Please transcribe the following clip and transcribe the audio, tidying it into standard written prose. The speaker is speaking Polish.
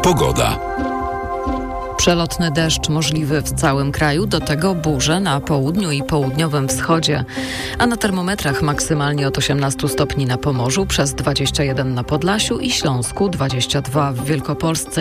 Pogoda. Przelotny deszcz możliwy w całym kraju, do tego burze na południu i południowym wschodzie. A na termometrach maksymalnie od 18 stopni na Pomorzu, przez 21 na Podlasiu i Śląsku, 22 w Wielkopolsce